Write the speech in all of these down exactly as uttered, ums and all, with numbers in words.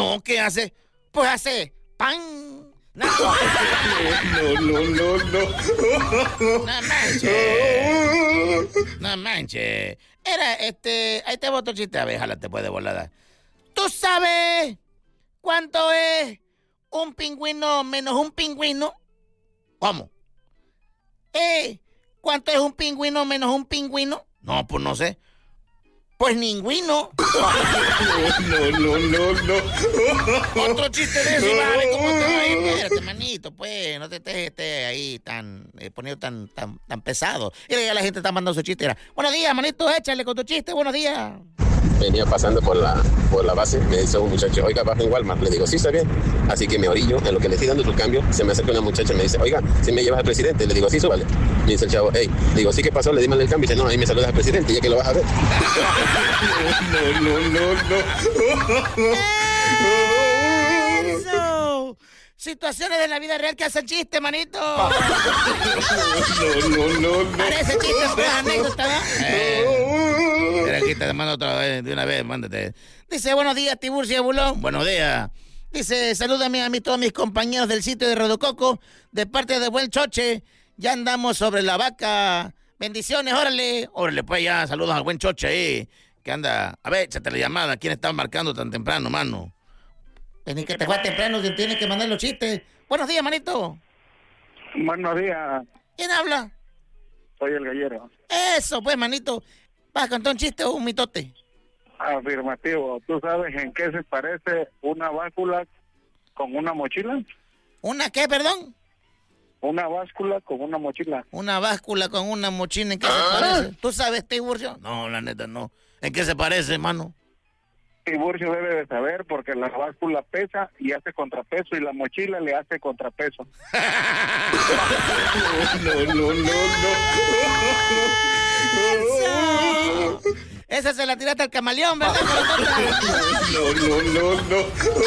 No, ¿qué hace? Pues hace pan. No, no, no, no, no. No manches. No manches. Era, este, ahí te boto chiste, a ver, jala, te puede volar. ¿Tú sabes cuánto es un pingüino menos un pingüino? ¿Cómo? ¿Eh? ¿Cuánto es un pingüino menos un pingüino? No, pues no sé. Pues ninguno. No, no, no, no. Otro chiste de eso, y vas a ver cómo te va a ir. Espérate, manito, pues, no te estés este, ahí tan, eh, poniendo tan, tan, tan pesado. Y ya la gente está mandando su chiste. Era, buenos días, manito, échale con tu chiste, buenos días. Venía pasando por la, por la base, me dice un muchacho, oiga, baja en Walmart. Le digo, sí, está bien. Así que me orillo, en lo que le estoy dando su cambio, se me acerca una muchacha y me dice, oiga, si me llevas al presidente. Le digo, sí, súbale. Me dice el chavo, hey, le digo, sí, ¿qué pasó? Le dimos el cambio. Y dice, no, ahí me saludas al presidente, ya que lo vas a ver. No, no, no, no. Eso. Situaciones de la vida real que hacen chiste, manito. No, no, no, no. Parece chiste, pues, anécdota, ¿no? Eh, mira, aquí te mando otra vez, de una vez, mándate. Dice, buenos días, Tiburcio y Bulón. Buenos días. Dice, salúdame a mí, todos mis compañeros del sitio de Rodococo, de parte de Buen Choche. Ya andamos sobre la vaca. Bendiciones, órale. Órale, pues ya, saludos al Buen Choche ahí. Que anda, a ver, échate la llamada. ¿Quién está marcando tan temprano, mano? Ni que te fue temprano, que tienes que mandar los chistes. Buenos días, manito. Buenos días. ¿Quién habla? Soy el gallero. Eso, pues, manito. ¿Vas a contar un chiste o un mitote? Afirmativo. ¿Tú sabes en qué se parece una báscula con una mochila? ¿Una qué, perdón? Una báscula con una mochila. Una báscula con una mochila, ¿en qué ¿Ah? se parece? ¿Tú sabes, Tiburcio? No, la neta, no. ¿En qué se parece, hermano? Tiburcio debe de saber porque la báscula pesa y hace contrapeso y la mochila le hace contrapeso. No, no, no, no. Esa se la tiraste al camaleón, ¿verdad? No, no, no, no.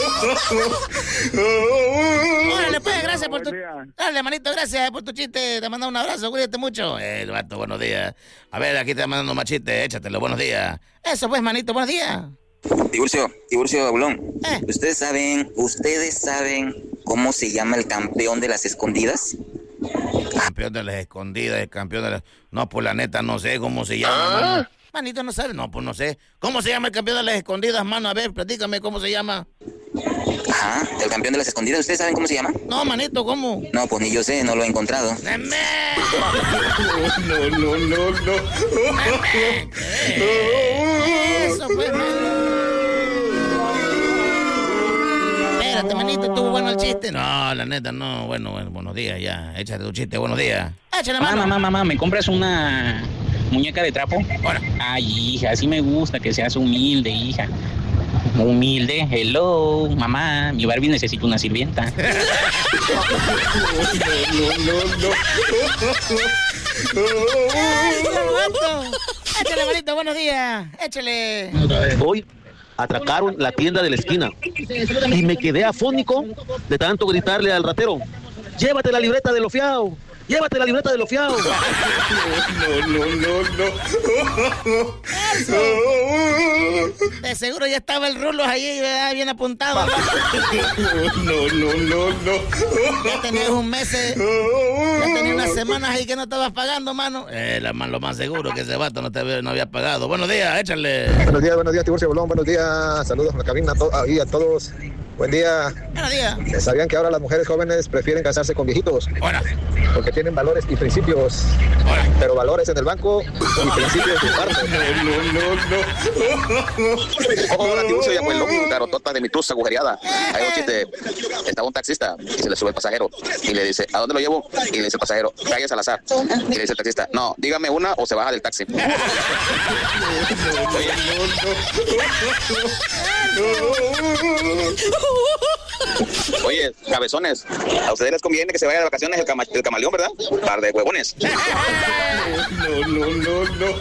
Órale, pues, gracias por tu... Dale, manito, gracias por tu chiste. Te mando un abrazo, cuídate mucho. Eh, vato, buenos días. A ver, aquí te mandando más chistes, échatelo, buenos días. Eso, pues, manito, buenos días. Tiburcio, Tiburcio Bulón. Eh. ¿Ustedes saben, ustedes saben cómo se llama el campeón de las escondidas? Campeón de las escondidas, el campeón de las... No, pues la neta no sé cómo se llama, ¿Ah? mano. Manito, ¿no sabe? No, pues no sé. ¿Cómo se llama el campeón de las escondidas, mano? A ver, platícame cómo se llama. Ajá, el campeón de las escondidas, ¿ustedes saben cómo se llama? No, manito, ¿cómo? No, pues ni yo sé, no lo he encontrado. No, no, no, no. Eso, pues, espérate, manito, ¿estuvo bueno el chiste? No, la neta, no. Bueno, bueno, buenos días, ya. Échate tu chiste, buenos días. Échale, mano. Mamá, mamá, mamá, ¿me compras una muñeca de trapo? Bueno. Ay, hija, así me gusta que seas humilde, hija. Humilde, hello, mamá, mi Barbie necesita una sirvienta. No, no, no, no. Échale, manito, buenos días. Échale. Hoy atracaron la tienda de la esquina y me quedé afónico de tanto gritarle al ratero: llévate la libreta de lo fiao, llévate la libreta de lo fiao. No, no, no, no. Eso. De seguro ya estaba el rulo ahí, ¿verdad? Bien apuntado. No, no, no, no. Ya tenías un mes, eh, ya tenías unas semanas ahí que no estabas pagando, mano. Eh, la, lo más seguro que ese vato no, te, no había pagado. Buenos días, échale. Buenos días, buenos días, Tiburcio Bulón, buenos días. Saludos a la cabina, a, to ahí a todos. Buen día. Buenos días. ¿Sabían que ahora las mujeres jóvenes prefieren casarse con viejitos? Hola. Porque tienen valores y principios. Hola. Pero valores en el banco y principios de parte. No, no, no, no. Hola, Tiburcio y abuelo, carotota de mi truza agujereada. Hay un chiste. Estaba un taxista y se le sube el pasajero y le dice, ¿a dónde lo llevo? Y le dice el pasajero, calles al azar. Y le dice el taxista, no, dígame una o se baja del taxi. Oye, cabezones, a ustedes les conviene que se vaya de vacaciones el, cama el camaleón, ¿verdad? Par de huevones. No, no, no, no.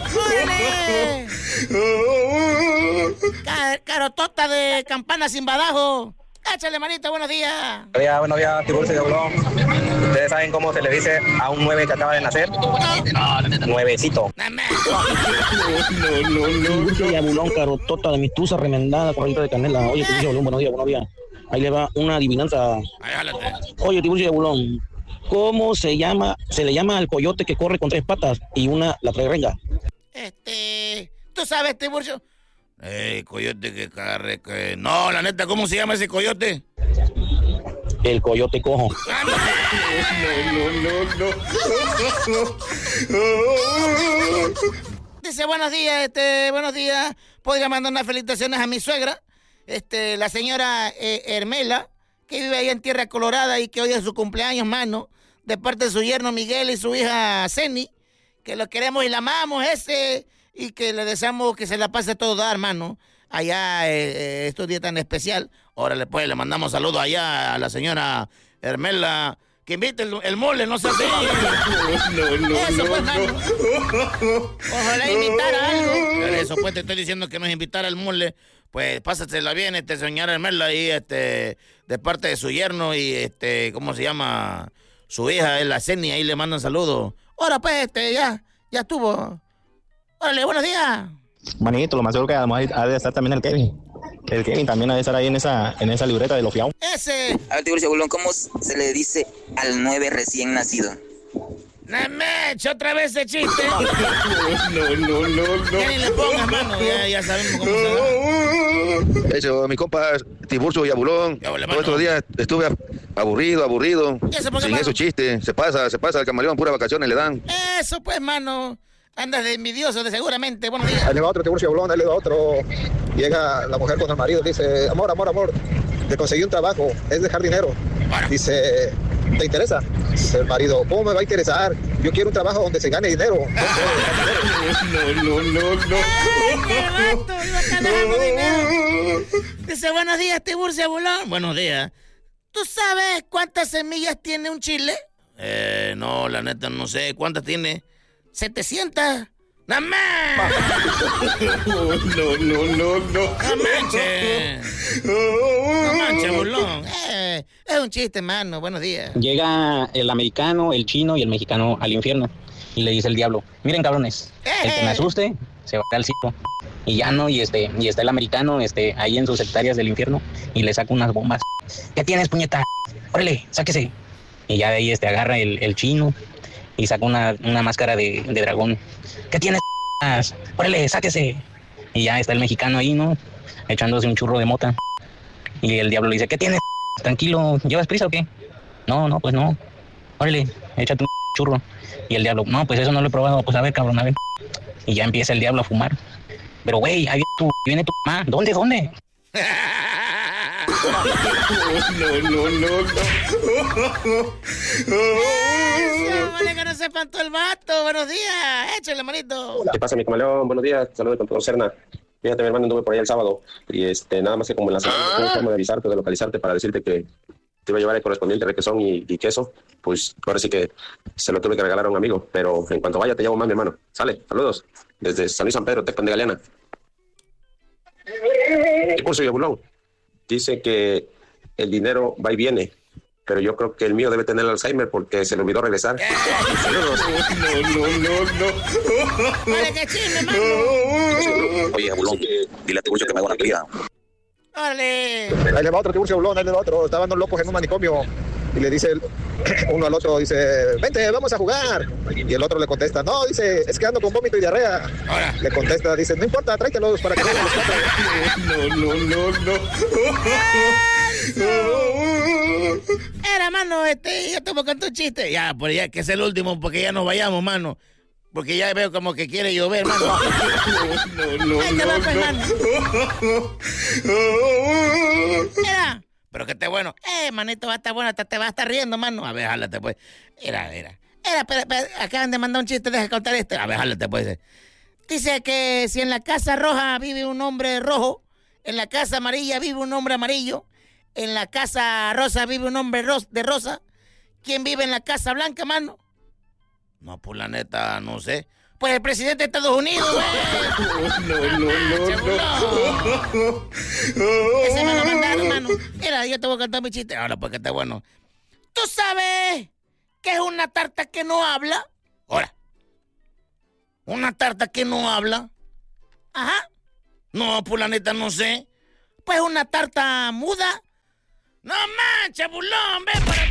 Car carotota de campana sin badajo. Échale, manito, buenos días. Buenos días, buenos días, Tiburcio y Abulón. ¿Ustedes saben cómo se le dice a un nueve que acaba de nacer? Nuevecito. No, no, no, no. Tiburcio y Abulón, carotota de mi tusa remendada, corralito de canela. Oye, Tiburcio y Abulón, buenos días, buenos días. Ahí le va una adivinanza. Oye, Tiburcio y Abulón, ¿cómo se llama, se le llama al coyote que corre con tres patas y una la trae renga? Este, ¿tú sabes, Tiburcio? Eh, coyote que carre, que... No, la neta, ¿cómo se llama ese coyote? El coyote cojo. No, no, no, no. Dice, buenos días, este, buenos días. Podría mandar unas felicitaciones a mi suegra, este, la señora eh, Hermela, que vive ahí en Tierra Colorada y que hoy es su cumpleaños, mano, de parte de su yerno Miguel y su hija Ceni, que lo queremos y la amamos, ese... Y que le deseamos que se la pase todo dar, hermano. Allá, eh, estos días tan especial. Órale, pues, le mandamos saludos allá a la señora Hermela. Que invite el, el mole, no sé si. No, no, Eso, no, pues, no. mano. Ojalá invitara algo. Pero eso, pues, te estoy diciendo que nos invitara el mole. Pues, pásatela bien, este, señora Hermela, ahí, este, de parte de su yerno y, este, ¿cómo se llama? Su hija, es la Ceni, ahí le mandan saludos. Ahora, pues, este, ya, ya estuvo. Órale, buenos días. Manito, lo más seguro que además ha de estar también el Kevin. El Kevin también ha de estar ahí en esa, en esa libreta de los fiados. Ese. A ver, Tiburcio Bulón, ¿cómo se le dice al nueve recién nacido? Namech, otra vez ese chiste. No, no, no, no. Ya ni le pongas, mano, ya, ya sabemos cómo se da. Eso, mi compa Tiburcio y Abulón. Todos estos días estuve aburrido, aburrido. ¿Y eso por qué, Sin mano? esos chistes. Se pasa, se pasa el camaleón, puras vacaciones le dan. Eso, pues, mano. Andas de envidioso, de seguramente. Buenos días. Ahí le va otro Tiburcio y Abulón, ahí le va otro. Llega la mujer con el marido, dice, amor, amor, amor, te conseguí un trabajo, es de jardinero. Dice, ¿te interesa? Dice el marido, ¿cómo me va a interesar? Yo quiero un trabajo donde se gane dinero. No, no, no, no. ¡Ay, qué vato! Iba a estar dejando dinero. Dice, buenos días, Tiburcio Abulón. Buenos días. ¿Tú sabes cuántas semillas tiene un chile? Eh, no, la neta no sé. ¿Cuántas tiene? ¿setecientas? ¡No manches! No, no, no, no. ¡No manches! ¡No manches, Abulón! Eh, es un chiste, mano. Buenos días. Llega el americano, el chino y el mexicano al infierno. Y le dice el diablo, miren cabrones, el que me asuste se va al cielo. Y ya no, y este, y está el americano este, ahí en sus hectáreas del infierno y le saca unas bombas. ¿Qué tienes, puñeta? Órale, sáquese. Y ya de ahí este, agarra el, el chino y saca una, una máscara de, de dragón. ¿Qué tienes? Órale, sáquese. Y ya está el mexicano ahí, ¿no? Echándose un churro de mota. Y el diablo le dice, ¿qué tienes? Tranquilo, ¿llevas prisa o qué? No, no, pues no. Órale, échate un churro. Y el diablo, no, pues eso no lo he probado. Pues a ver, cabrón, a ver. Y ya empieza el diablo a fumar. Pero, güey, ahí viene tu, viene tu mamá. ¿Dónde, dónde? No, no, no, no. Eso, vale que no se espantó el vato. Buenos días. Échale, manito. ¿Qué pasa, mi camaleón? Buenos días. Saludos con todo Cerna. Fíjate, mi hermano, anduve por ahí el sábado. Y este, nada más que como en la semana no tuve forma de avisarte, de localizarte para decirte que te iba a llevar el correspondiente requesón y, y queso. Pues ahora sí que se lo tuve que regalar a un amigo. Pero en cuanto vaya, te llamo más, mi hermano. Sale, saludos. Desde San Luis San Pedro, Tecpan de Galeana. ¿Qué curso, Abulón? Dice que el dinero va y viene, pero yo creo que el mío debe tener Alzheimer porque se le olvidó regresar. Saludos. No, no, no, no. Vale, que chisme, mano. Oye, Abulón, dile a Tiburcio que me haga una cría. Órale. Ahí le va otro Tiburcio y Abulón, ahí le va otro. Estaban dos locos en un manicomio. Y le dice el, uno al otro, dice, vente, vamos a jugar. Y el otro le contesta, no, dice, es que ando con vómito y diarrea. Ahora. Le contesta, dice, no importa, tráetelos para que vean los cuatro. No, no, no, no. Era, mano, este, ya te voy a contar un chiste. Ya, por ya que es el último, porque ya nos vayamos, mano. Porque ya veo como que quiere llover, mano. No, no, Ahí te va, pues, no, mano. no. Era. Pero que esté bueno. Eh, manito, va a estar bueno, hasta te va a estar riendo, mano. A ver, jálate, pues. Era, era. Era, espera, espera, acaban de mandar un chiste, deja contar este. A ver, jálate, pues. Dice que si en la casa roja vive un hombre rojo, en la casa amarilla vive un hombre amarillo, en la casa rosa vive un hombre ros de rosa, ¿quién vive en la casa blanca, mano? No, pues la neta, no sé. Pues el presidente de Estados Unidos, güey. No, no, no, no. Ese me lo mandaron, mano. Mira, yo te voy a cantar mi chiste. Ahora, porque está bueno. ¿Tú sabes qué es una tarta que no habla? Ahora. ¿Una tarta que no habla? Ajá. No, pues la neta no sé. Pues una tarta muda. No manches, bulón, ven para acá.